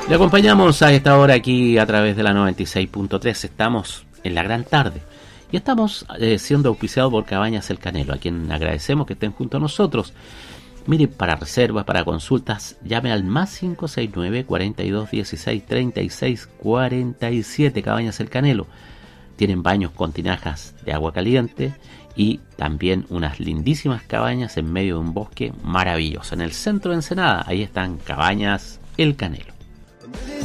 Le acompañamos a esta hora aquí a través de la 96.3. Estamos en la gran tarde y estamos siendo auspiciados por Cabañas El Canelo, a quien agradecemos que estén junto a nosotros. Mire, para reservas, para consultas, llame al más 569 42 16 36 47. Cabañas El Canelo. Tienen baños con tinajas de agua caliente y también unas lindísimas cabañas en medio de un bosque maravilloso. En el centro de Ensenada, ahí están Cabañas El Canelo.